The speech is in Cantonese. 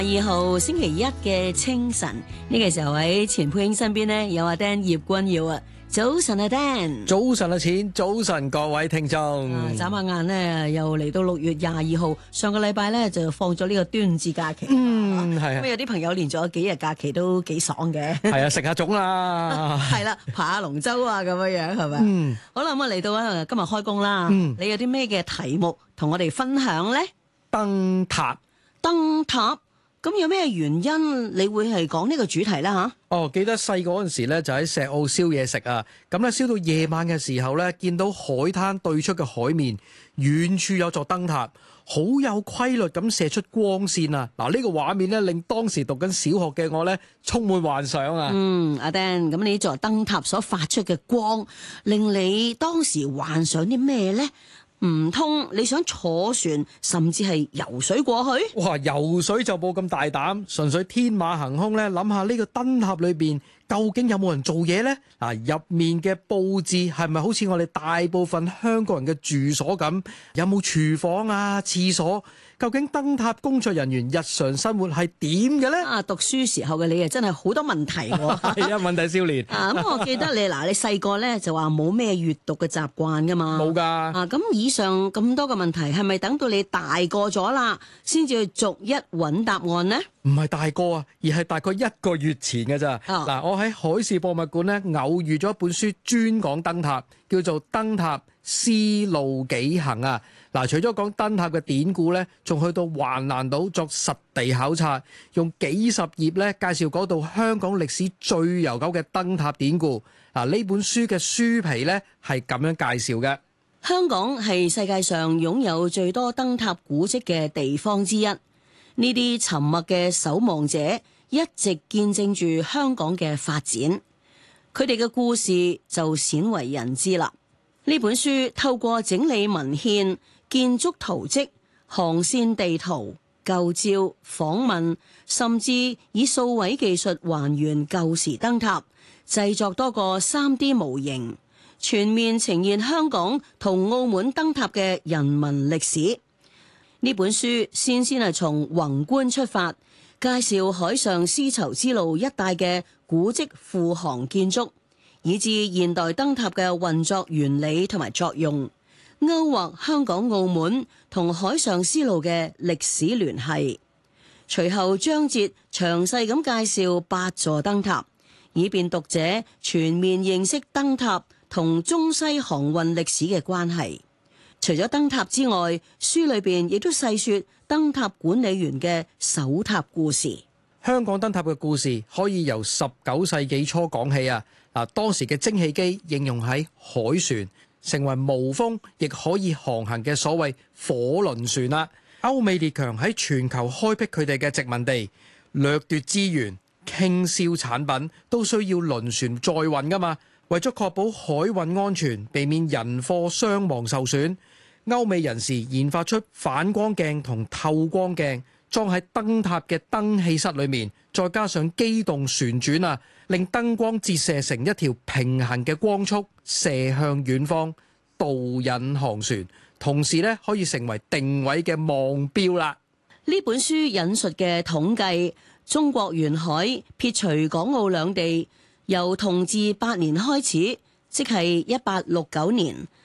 2號星期一嘅清晨，呢個時候喺錢佩英身邊呢，有阿 Dan 葉君耀啊。早晨啊 Dan， 早晨啊錢，早晨各位聽眾。 眨下眼呢，又嚟到6月22號，上個禮拜呢，就放咗呢個端午節假期。 係啊。 咁有啲朋友連咗幾日假期都幾爽嘅。 係啊，食下粽啦。 係啦，爬下龍舟啊，咁樣係咪？好啦，咁啊嚟到啊今日開工啦。你有啲咩嘅題目同我哋分享呢？ 燈塔。 咁有咩原因你會係講呢個主題咧吓？ 記得細個嗰陣時咧，就喺石澳燒嘢食啊。咁咧燒到夜晚嘅時候咧，見到海灘對出嘅海面，遠處有座燈塔，好有規律咁射出光線啊！嗱，呢個畫面咧令當時讀緊小學嘅我咧充滿幻想啊！ 阿 Dan，咁呢座燈塔所發出嘅光，令你當時幻想啲咩咧？唔通你想坐船，甚至係游水過去？ 哇！游水就冇咁大膽，純粹天馬行空咧，諗下呢個燈塔裏邊究竟有冇人做嘢呢？入面嘅佈置係咪好似我哋大部分香港人嘅住所咁？有冇廚房啊、廁所？究竟燈塔工作人員日常生活係點嘅呢？ 讀書時候嘅你真係好多問題喎。 係啊，問題少年。 咁我記得你你細個咧就話冇咩閱讀嘅習慣噶嘛？ 冇㗎。 咁以上咁多嘅問題係咪等到你大個咗啦，先至去逐一揾答案呢？ 唔係大個啊，而係大概1個月前嘅咋。我喺海事博物館咧偶遇咗一本書，專講燈塔，叫做《燈塔絲路幾行》啊。除咗講燈塔嘅典故咧，仲去到橫瀾島作實地考察，用幾十頁咧介紹嗰度香港歷史最悠久嘅燈塔典故。呢本書嘅書皮咧係咁樣介紹嘅。 香港係世界上擁有最多燈塔古蹟嘅地方之一。呢啲沉默嘅守望者一直見證住香港嘅發展，佢哋嘅故事就鮮為人知啦。呢本書透過整理文獻、建築圖蹟、航線地圖、舊照、訪問，甚至以數位技術還原舊時燈塔，製作多個 3D 模型，全面呈現香港同澳門燈塔嘅人文歷史。呢本書先係從宏觀出發，介紹海上絲綢之路一帶嘅古蹟護航建築，以至現代燈塔嘅運作原理同埋作用，勾畫香港、澳門同海上絲路嘅歷史聯繫。隨後章節詳細咁介紹8座燈塔，以便讀者全面認識燈塔同中西航運歷史嘅關係。除咗燈塔之外，書裏邊亦都細說燈塔管理員嘅守塔故事。 香港燈塔嘅故事可以由19世紀初講起啊！當時嘅蒸汽機應用喺海船，成為無風亦可以航行嘅所謂火輪船啦。歐美列強喺全球開闢佢哋嘅殖民地，掠奪資源、傾銷產品，都需要輪船載運噶嘛。為咗確保海運安全，避免人貨傷亡受損，歐美人士研發出反光鏡同透光鏡，裝喺燈塔嘅燈氣室裏面，再加上機動旋轉啊，令燈光折射成一條平行嘅光束，射向遠方，導引航船，同時咧可以成為定位嘅望標啦。 呢本書引述嘅統計，中國沿海撇除港澳兩地，由同治8年開始，即係1869年，